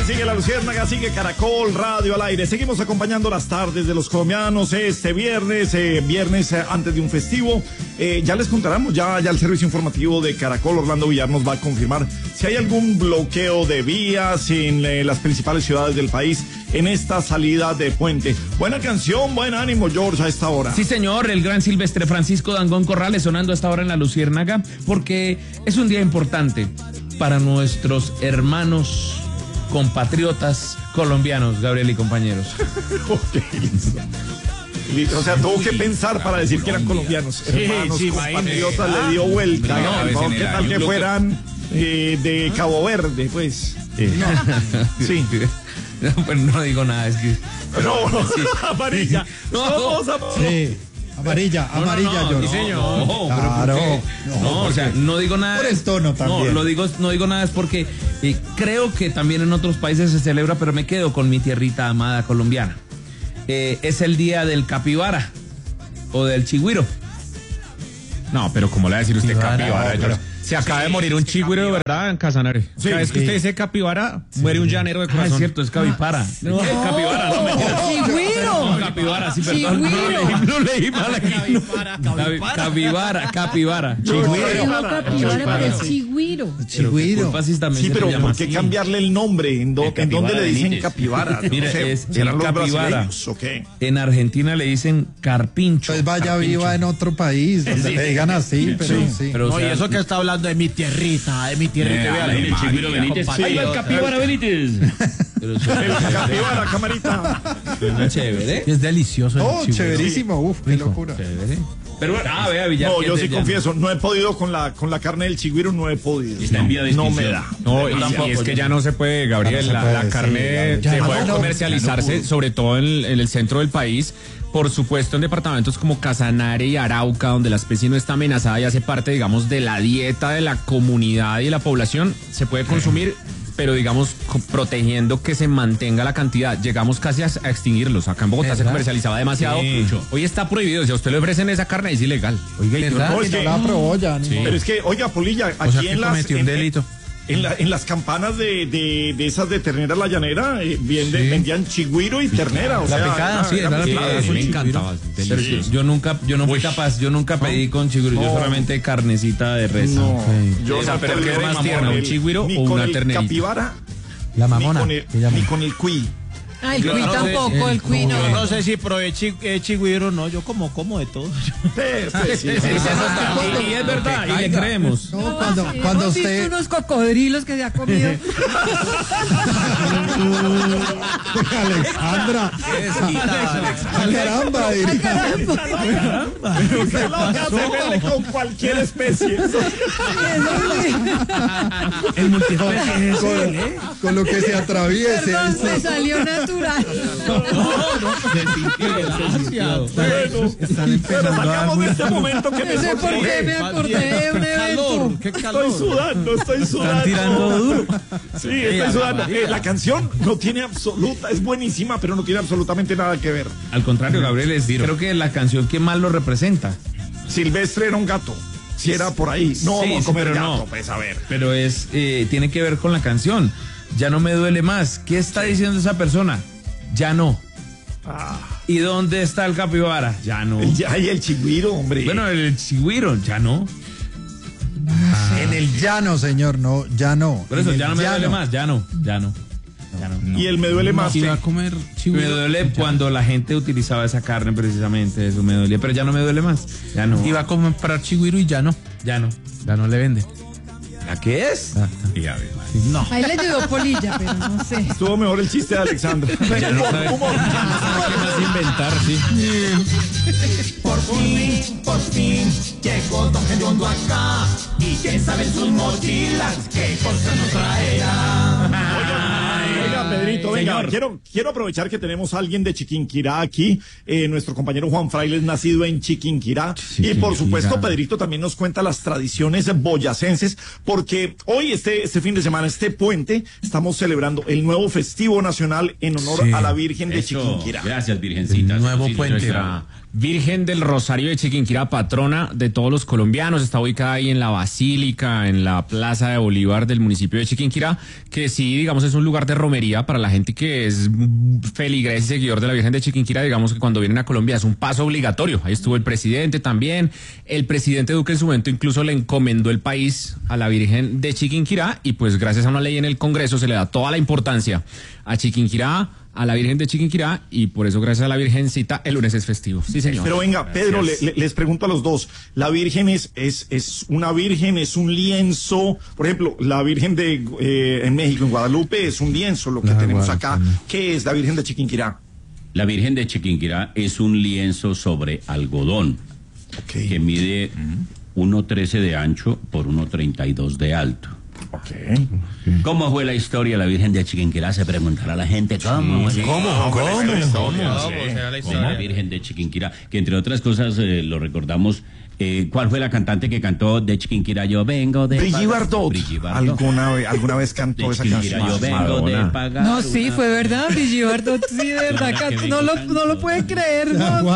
sigue La Luciérnaga, sigue Caracol Radio al aire. Seguimos acompañando las tardes de los colombianos este viernes, antes de un festivo. Ya les contaremos, ya el servicio informativo de Caracol, Orlando Villar, nos va a confirmar si hay algún bloqueo de vías en las principales ciudades del país en esta salida de puente. Buena canción, buen ánimo, George, a esta hora. Sí, señor, el gran Silvestre Francisco Dangond Corrales sonando a esta hora en La Luciérnaga, porque es un día importante para nuestros hermanos compatriotas colombianos, Gabriel y compañeros. O sea, tuvo que pensar para decir que eran colombianos. Hermanos, compatriotas, le dio vuelta. No, ¿qué tal que fueran de Cabo Verde, pues? Sí. No, pues no digo nada, es que... No, sí. Amarilla. No. Sí. Amarilla, yo. Sí, señor. Claro. No, o sea, no digo nada. Por el tono también. No digo nada es porque creo que también en otros países se celebra, pero me quedo con mi tierrita amada colombiana. Es el día del capibara o del chigüiro. No, pero ¿cómo le va a decir usted capibara? No, se acaba de morir un chigüiro, ¿verdad? En Casanare. Sí, Cada vez que usted dice capibara, muere un llanero de corazón. Es cierto, es capibara. No. Capibara, no me ¡Chigüiro! No, capibara, sí, perdón. No leí mal aquí. Capibara. Chigüiro. No, capibara, pero es chigüiro. Chigüiro. Sí, pero ¿por qué cambiarle el nombre? ¿En dónde le dicen capibara? Mira, es ¿serán los capibara. brasileños o qué? En Argentina le dicen carpincho. Pues vaya Carpincho. viva en otro país, donde le digan así, pero sí. Pero, o No, y sea, eso que está hablando de mi tierrita, el chigüiro Benítez. Ahí va el capibara Benítez. pero El capibara, camarita. suena chévere. Es delicioso. Oh, chéverísimo, uf, qué locura. Chévere. Pero bueno, vea, Villar. No, que yo es sí de confieso, no he podido con la carne del chigüiro, no he podido. Está en vía de No me extinción. da. No, Tampoco, y es que yo ya no se puede, Gabriel. Ya no se puede, la carne sí, dejó de no, comercializarse, sobre todo en el centro del país. Por supuesto, en departamentos como Casanare y Arauca, donde la especie no está amenazada y hace parte, digamos, de la dieta de la comunidad y de la población, se puede consumir, pero digamos, protegiendo que se mantenga la cantidad. Llegamos casi a extinguirlos. Acá en Bogotá se comercializaba demasiado. Sí. Hoy está prohibido. Si a usted le ofrecen esa carne, es ilegal. Oiga, ¿verdad? No, es que- No la aprobó ya. ni modo. Pero es que, oiga, Polilla, O aquí sea, que en las... cometió un delito. En las campañas de esas de ternera la llanera, vendían chigüiro y ternera. O La sea, picada, sí, era la mezclada, picada, sí. me encantaba. Pero es que yo nunca fui capaz, yo nunca pedí con chigüiro, yo solamente carnecita de res. No, yo O sea, no pero ¿qué es tolero más ni tierno, con un chigüiro ni o con una el ternerita? capibara, La mamona. ni con el cuy. Ah, el Yo cuy no sé, tampoco, el cuy no. Yo no sé si probé chigüiro o no, yo como de todo. Sí. Y es verdad, y le creemos. No, No, cuando sí, hemos visto usted... unos cocodrilos que se ha comido. Alexandra. Caramba, diría. Usted loca se mete con cualquier especie. El multiespecie es él, Con lo que se atraviese. Perdón, me salió natural. Bueno, Están empezando a dar salgamos muy de este momento que me No sé por qué sonríe. me acordé de un evento. Qué Estoy calor. sudando. Están tirando duro. Sí, estoy sudando. La canción no tiene es buenísima, pero no tiene absolutamente nada que ver. Al contrario, Gabriel, creo que la canción que más lo representa. Silvestre era un gato. Si era por ahí. No Sí, vamos a sí, comer pero gato, no. pues a ver. Pero tiene que ver con la canción. Ya no me duele más. ¿Qué está diciendo esa persona? Ya no. ¿Y dónde está el capibara? Ya no. Ay, el chigüiro, hombre. Bueno, el chigüiro, ya no. En el llano, señor, no, ya no. Por eso, En ya el no me duele llano. más, ya no. Y él me duele más. Si que- va a comer Me chigüiro. duele cuando la gente utilizaba esa carne precisamente, eso me dolía, pero ya no me duele más. Ya no. Iba a comprar chigüiro y ya no le vende. ¿La qué es? Ahí le ayudó Polilla, pero no sé. Estuvo mejor el chiste de Alexandra. Ya no sabe. Humor. ¿Qué más inventar? Sí. Por fin, llegó Don Gediondo acá. Y quién sabe en sus mochilas qué cosas nos traerá. Oiga, Pedrito, venga, quiero aprovechar que tenemos a alguien de Chiquinquirá aquí, nuestro compañero Juan Fraile es nacido en Chiquinquirá, y por supuesto Pedrito también nos cuenta las tradiciones boyacenses, porque hoy, este fin de semana, este puente, estamos celebrando el nuevo festivo nacional en honor Sí. a la Virgen de Eso, Chiquinquirá. gracias, Virgencita. El nuevo Sí, puente. nuestra Virgen del Rosario de Chiquinquirá, patrona de todos los colombianos, está ubicada ahí en la Basílica, en la Plaza de Bolívar del municipio de Chiquinquirá, que sí, digamos, es un lugar de romería para la gente que es feligres y seguidor de la Virgen de Chiquinquirá. Digamos que cuando vienen a Colombia es un paso obligatorio. Ahí estuvo el presidente también. El presidente Duque en su momento incluso le encomendó el país a la Virgen de Chiquinquirá y pues gracias a una ley en el Congreso se le da toda la importancia a Chiquinquirá, a la Virgen de Chiquinquirá, y por eso gracias a la Virgencita el lunes es festivo. Sí, señor. Pero venga, Pedro, les pregunto a los dos, ¿la Virgen es una Virgen, es un lienzo? Por ejemplo, la Virgen de en México, en Guadalupe, es un lienzo, lo que tenemos acá. ¿Qué es la Virgen de Chiquinquirá? La Virgen de Chiquinquirá es un lienzo sobre algodón, que mide 1.13 de ancho por 1.32 de alto. ¿Cómo fue la historia de la Virgen de Chiquinquirá? Se preguntará la gente. ¿Cómo? La Virgen de Chiquinquirá, que entre otras cosas lo recordamos. ¿Cuál fue la cantante que cantó de Chiquinquirá? Yo vengo de Brigitte Bardot. ¿Alguna vez cantó esa canción? Yo vengo de pagar. No, sí, fue verdad, Brigitte Bardot, sí, de verdad, no lo puede creer.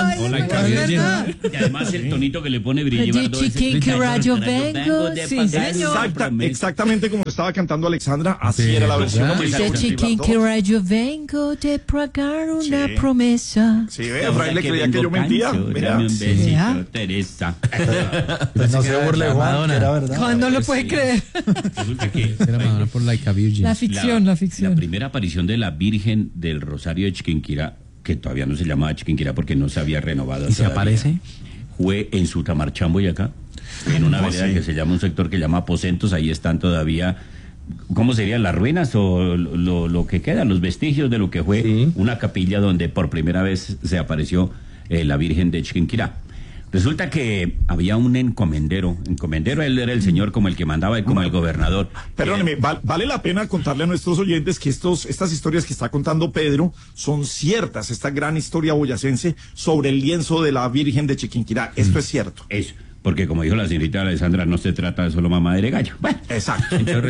Y además el tonito que le pone Brigitte Bardot. De Chiquinquirá yo vengo, sí, señor. Exactamente como estaba cantando Alexandra, así era la versión. De Chiquinquirá yo vengo de pagar una promesa. Sí, vea, Fraile creía que yo mentía. Dame un besito, Teresa. No se burle, Juan, que era verdad. Juan no lo puede creer. Resulta que Era Madonna por Like a Virgin. La ficción. la primera aparición de la Virgen del Rosario de Chiquinquirá, que todavía no se llamaba Chiquinquirá porque no se había renovado. ¿Y se aparece? Fue en Sutamarchán, Boyacá, en una vereda que se llama, un sector que se llama Aposentos. Ahí están todavía, ¿cómo serían? Las ruinas o lo que queda, los vestigios de lo que fue una capilla donde por primera vez se apareció la Virgen de Chiquinquirá. Resulta que había un encomendero, él era el señor como el que mandaba, como el gobernador. Perdóneme, vale la pena contarle a nuestros oyentes que estas historias que está contando Pedro son ciertas, esta gran historia boyacense sobre el lienzo de la Virgen de Chiquinquirá. Esto es cierto. Eso, porque como dijo la señorita Alessandra, no se trata de solo mamadera de gallo. Bueno, exacto. Entonces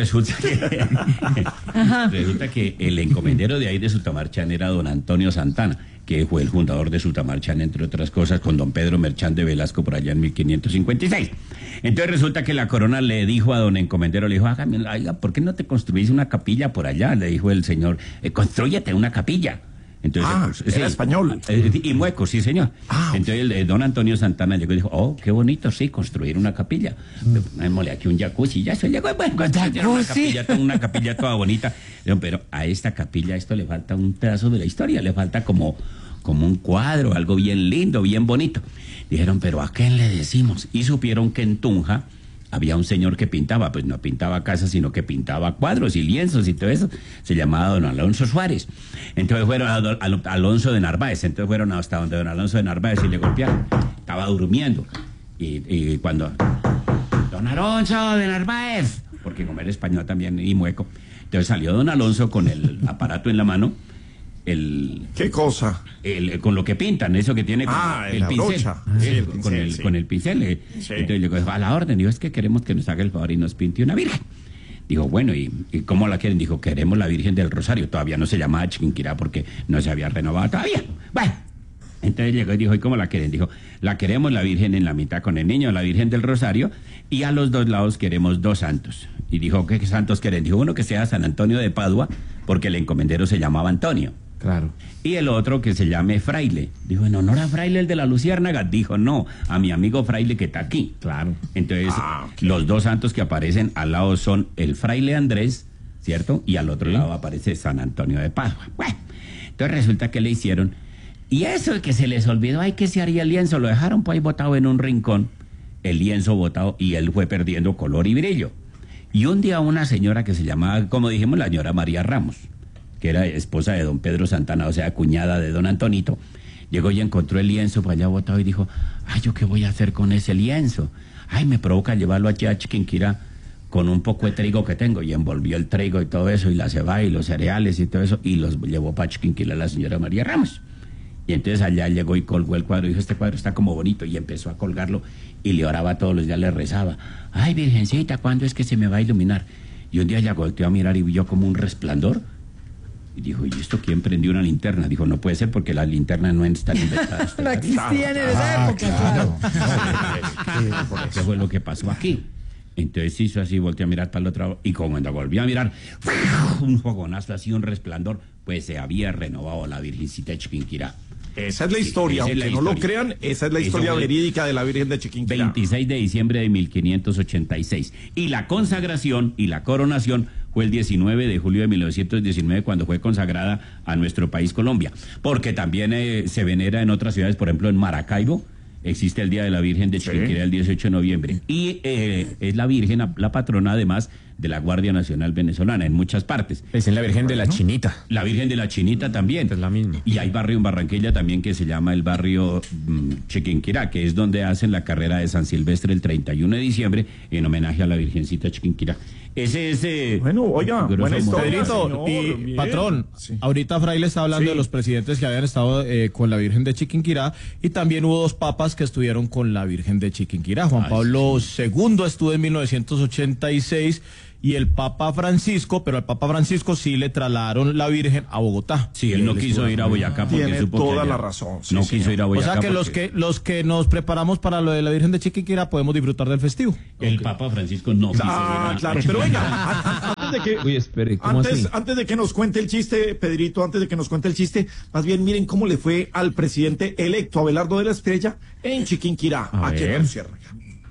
resulta que el encomendero de ahí de Sutamarchán era don Antonio Santana, que fue el fundador de Sutamarchán, entre otras cosas, con don Pedro Merchán de Velasco por allá en 1556. Entonces resulta que la corona le dijo a don encomendero, le dijo, oiga, ¿por qué no te construís una capilla por allá? Le dijo el señor, construyete una capilla. Entonces, era español. Y mueco, sí, señor. Entonces don Antonio Santana llegó y dijo, oh, qué bonito, sí, construir una capilla. Démosle aquí un jacuzzi, ya se llegó, bueno, una capilla toda bonita. Pero a esta capilla esto le falta un pedazo de la historia, le falta como un cuadro, algo bien lindo, bien bonito. Dijeron, pero ¿a quién le decimos? Y supieron que en Tunja había un señor que pintaba, pues no pintaba casas, sino que pintaba cuadros y lienzos y todo eso. Se llamaba don Alonso Suárez. Entonces fueron a Alonso de Narváez. Entonces fueron hasta donde don Alonso de Narváez y le golpearon. Estaba durmiendo. Y cuando... Don Alonso de Narváez, porque como era español también y mueco. Entonces salió don Alonso con el aparato en la mano. ¿Qué cosa? Con lo que pintan, eso que tiene el pincel. Con el pincel. Entonces le dijo, a la orden. Dijo, es que queremos que nos haga el favor y nos pinte una virgen. Dijo, bueno, ¿y cómo la quieren? Dijo, queremos la Virgen del Rosario. Todavía no se llamaba Chiquinquirá porque no se había renovado todavía. Bueno, entonces llegó y dijo, ¿y cómo la quieren? Dijo, la queremos la Virgen en la mitad con el niño, la Virgen del Rosario, y a los dos lados queremos dos santos. Y dijo, ¿qué santos quieren? Dijo, uno que sea San Antonio de Padua, porque el encomendero se llamaba Antonio. Claro. Y el otro que se llame Fraile. Dijo, ¿en honor a Fraile el de la Luciérnaga? Dijo, no, a mi amigo Fraile que está aquí. Claro. Entonces, los dos santos que aparecen al lado son el Fraile Andrés, ¿cierto? Y al otro lado aparece San Antonio de Padua. Bueno, entonces resulta que le hicieron, y eso que se les olvidó, que se haría el lienzo, lo dejaron por ahí botado en un rincón, el lienzo botado, y él fue perdiendo color y brillo. Y un día una señora que se llamaba, como dijimos, la señora María Ramos, que era esposa de don Pedro Santana, o sea, cuñada de don Antonito, llegó y encontró el lienzo para allá botado y dijo, ay, ¿yo qué voy a hacer con ese lienzo? Ay, me provoca llevarlo aquí a Chiquinquirá con un poco de trigo que tengo. Y envolvió el trigo y todo eso, y la cebada y los cereales y todo eso, y los llevó para Chiquinquirá la señora María Ramos. Y entonces allá llegó y colgó el cuadro y dijo, este cuadro está como bonito, y empezó a colgarlo y le oraba todos los días, le rezaba, ay, Virgencita, ¿cuándo es que se me va a iluminar? Y un día ella volteó a mirar y vio como un resplandor, Y dijo, ¿y esto quién prendió una linterna? Dijo, no puede ser porque las linternas no están inventadas. No existían en esa época, claro. ¿Qué fue lo que pasó aquí? Entonces hizo así, volteó a mirar para el otro lado, y cuando volvió a mirar, un fogonazo así, un resplandor, pues se había renovado la Virgencita de Chiquinquirá. Esa es la historia, Esa es aunque la no lo historia. crean, esa es la Eso historia fue verídica de la Virgen de Chiquinquirá. 26 de diciembre de 1586. Y la consagración y la coronación fue el 19 de julio de 1919, cuando fue consagrada a nuestro país Colombia. Porque también se venera en otras ciudades, por ejemplo en Maracaibo, existe el Día de la Virgen de Chiquinquirá el 18 de noviembre. Y es la Virgen, la patrona además de la Guardia Nacional Venezolana en muchas partes. Es en la Virgen de la Chinita. La Virgen de la Chinita también. Es la misma. Y hay barrio en Barranquilla también que se llama el barrio Chiquinquirá, que es donde hacen la carrera de San Silvestre el 31 de diciembre en homenaje a la Virgencita Chiquinquirá. Ese es... Bueno, oiga, buena historia, Pedrito, señor, y bien. patrón, Sí. ahorita Fraile está hablando Sí. de los presidentes que habían estado con la Virgen de Chiquinquirá, y también hubo 2 papas que estuvieron con la Virgen de Chiquinquirá. Juan Pablo II estuvo en 1986 y el Papa Francisco, pero al Papa Francisco sí le trasladaron la Virgen a Bogotá. Sí, él no quiso ir a Boyacá porque Tiene supo que toda allá la razón, sí, no señor. quiso ir a O Boyacá. sea que porque los que nos preparamos para lo de la Virgen de Chiquinquirá podemos disfrutar del festivo. el Papa Francisco no quiso ir a Claro, pero venga, antes de que... Uy, espere, ¿cómo así? Antes de que nos cuente el chiste, Pedrito, antes de que nos cuente el chiste, más bien miren cómo le fue al presidente electo Abelardo de la Estrella en Chiquinquirá, A aquí en ver. la Luciérnaga.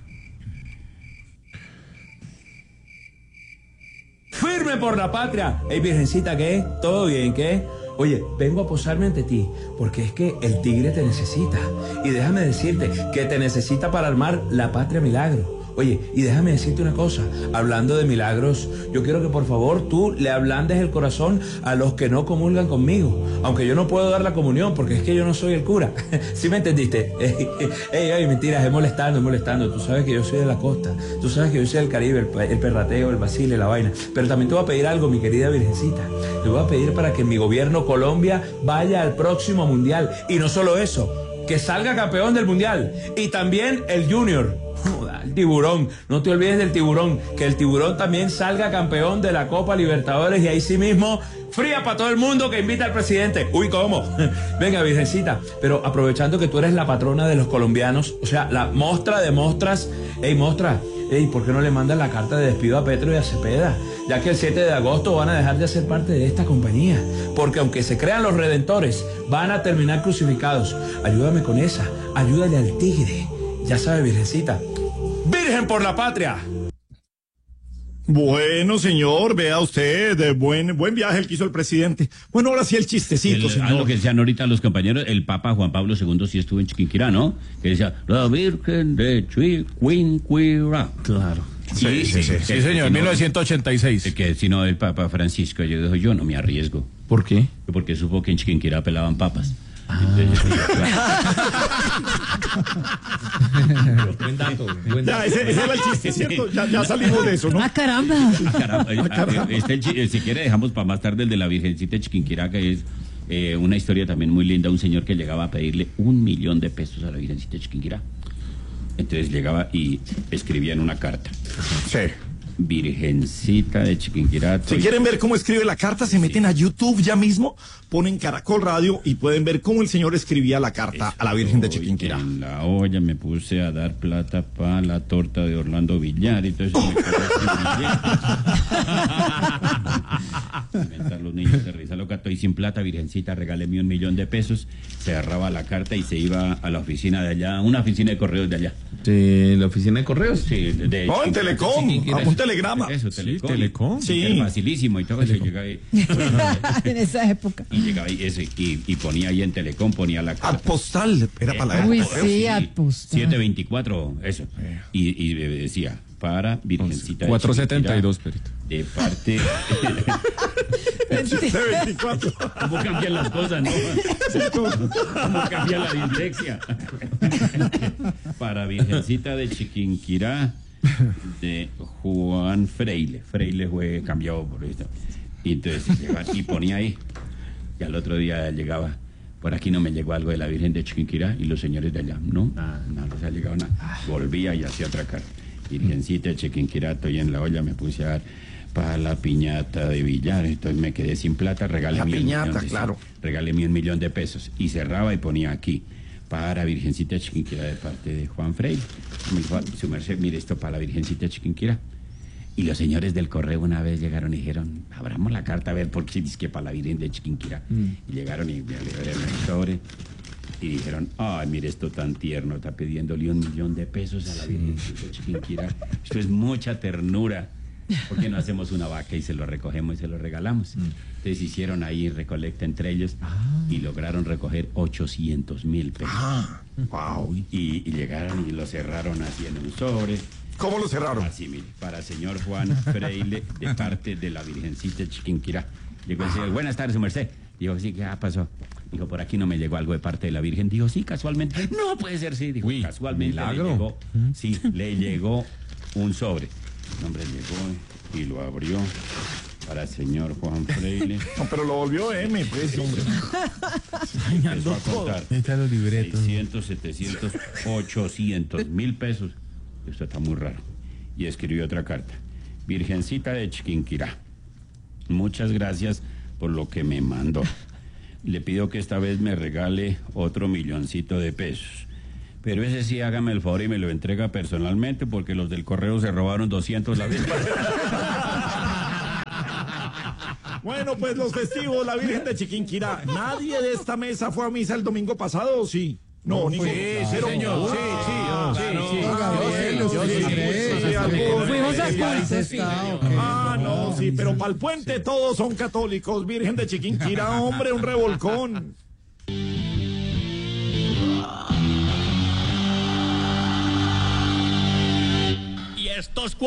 Firme por la patria. Ey, virgencita, ¿qué? ¿Todo bien, qué? Oye, vengo a posarme ante ti, porque es que el tigre te necesita. Y déjame decirte que te necesita para armar la patria milagro. Oye, y déjame decirte una cosa, hablando de milagros, yo quiero que por favor tú le ablandes el corazón a los que no comulgan conmigo, aunque yo no puedo dar la comunión porque es que yo no soy el cura. ¿Sí me entendiste? Ey, mentiras, es molestando. Tú sabes que yo soy de la costa, tú sabes que yo soy del Caribe, el perrateo, el vacile, la vaina. Pero también te voy a pedir algo, mi querida virgencita. Te voy a pedir para que mi gobierno Colombia vaya al próximo mundial. Y no solo eso, que salga campeón del mundial. Y también el Junior. Joda, el tiburón, no te olvides del tiburón, que el tiburón también salga campeón de la Copa Libertadores, y ahí sí mismo, fría para todo el mundo que invita al presidente. Uy, ¿cómo? Venga, virgencita, pero aprovechando que tú eres la patrona de los colombianos, o sea, la mostra de mostras. Mostra, ¿por qué no le mandas la carta de despido a Petro y a Cepeda? Ya que el 7 de agosto van a dejar de ser parte de esta compañía, porque aunque se crean los redentores, van a terminar crucificados. Ayúdame con esa, ayúdale al tigre. Ya sabe, virgencita. ¡Virgen por la patria! Bueno, señor, vea usted, buen viaje el que hizo el presidente. Bueno, ahora sí el chistecito, lo señor. que decían ahorita los compañeros, el Papa Juan Pablo II sí estuvo en Chiquinquirá, ¿no? Que decía, la Virgen de Chiquinquirá. Claro. Sí, señor, en 1986. Que si no, el Papa Francisco, yo no me arriesgo. ¿Por qué? Porque supo que en Chiquinquirá pelaban papas. Buen dato. Ya, ese era el chiste, ¿cierto? Ya salimos de eso, ¿no? ¡Ah, caramba! Caramba, si quiere dejamos para más tarde el de la Virgencita de Chiquinquirá, que es una historia también muy linda. Un señor que llegaba a pedirle $1.000.000 a la Virgencita de Chiquinquirá. Entonces llegaba y escribía en una carta: Sí. Virgencita de Chiquinquirá. Si quieren ver cómo escribe la carta, se meten a YouTube ya mismo, ponen Caracol Radio y pueden ver cómo el señor escribía la carta a la Virgen de Chiquinquirá. En la olla me puse a dar plata para la torta de Orlando Villar, y entonces me inventar los niños de risa loca, estoy sin plata, Virgencita, regáleme $1.000.000. Se agarraba la carta y se iba a la oficina de allá, una oficina de correos de allá. ¿De la oficina de correos? Sí, No, en Telecom, a un telegrama. Eso, Telecom. Telecom. Sí. Era facilísimo y todo eso. Llegaba ahí, En esa época. y llegaba ahí eso, y ponía ahí en Telecom, ponía la carta. Ad postal, era para la Uy, correos. sí, ad postal. 724, eso. Y decía, para Virgencita de 472, Chiquinquirá, Perito. de parte... 724. ¿Cómo cambian las cosas, no? ¿Cómo cambia la dislexia? Para Virgencita de Chiquinquirá, de Juan Freile. Freile fue cambiado por esto. Y entonces llegaba y ponía ahí. Y al otro día llegaba: por aquí no me llegó algo de la Virgen de Chiquinquirá. Y los señores de allá: no les ha llegado nada. Volvía y hacía otra carta: Virgencita de Chiquinquirá, estoy en la olla, me puse a dar para la piñata de billar. Entonces me quedé sin plata, regáleme La piñata, claro. Regáleme $1.000.000. Y cerraba y ponía aquí, para Virgencita Chiquinquirá de parte de Juan Freire. Me dijo, su merced, mire esto para la Virgencita Chiquinquirá. Y los señores del correo una vez llegaron y dijeron, abramos la carta a ver por qué dice que para la Virgen de Chiquinquirá. Y llegaron y me abrieron el sobre y dijeron, ay, mire esto tan tierno, está pidiéndole $1.000.000 a la Virgen de Chiquinquirá. Esto es mucha ternura. ¿Por qué no hacemos una vaca y se lo recogemos y se lo regalamos? Entonces hicieron ahí recolecta entre ellos y lograron recoger $800.000. Wow. Y llegaron y lo cerraron así en un sobre. ¿Cómo lo cerraron? Así, mire, para señor Juan Freile, de parte de la Virgencita de Chiquinquirá. Llegó el señor, buenas tardes, su merced. Dijo, sí, ¿qué pasó? Dijo, por aquí no me llegó algo de parte de la Virgen. Dijo, sí, casualmente. No puede ser, sí. Dijo, Uy, casualmente milagro. le llegó. Sí, le llegó un sobre. El hombre llegó y lo abrió para señor Juan Freile. No, pero lo volvió M, pues, hombre. Empezó a contar. Ahí están los libretos. 600, 700, $800.000. Esto está muy raro. Y escribió otra carta. Virgencita de Chiquinquirá, muchas gracias por lo que me mandó. Le pido que esta vez me regale otro $1.000.000. Pero ese sí, hágame el favor y me lo entrega personalmente, porque los del correo se robaron 200 la vez. Bueno, pues los festivos, la Virgen de Chiquinquirá. ¿Nadie de esta mesa fue a misa el domingo pasado o sí? No, ni Sí, señor. Sí. Fuimos al culto, sí. No, sí, pero para el puente todos son católicos. Virgen de Chiquinquirá, hombre, un revolcón. Y estos